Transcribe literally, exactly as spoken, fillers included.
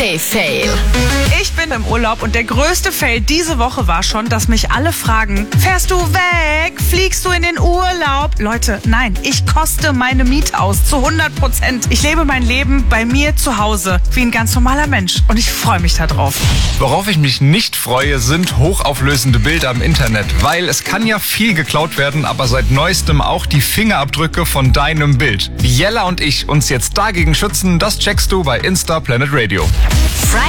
Friday-Fail. Ich bin im Urlaub und der größte Fail diese Woche war schon, dass mich alle fragen, fährst du weg? Fliegst du in den Urlaub? Leute, nein, ich koste meine Miete aus zu hundert Prozent. Ich lebe mein Leben bei mir zu Hause, wie ein ganz normaler Mensch. Und ich freue mich da drauf. Worauf ich mich nicht freue, sind hochauflösende Bilder im Internet. Weil es kann ja viel geklaut werden, aber seit neuestem auch die Fingerabdrücke von deinem Bild. Wie Jella und ich uns jetzt dagegen schützen, das checkst du bei Insta Planet Radio. Friday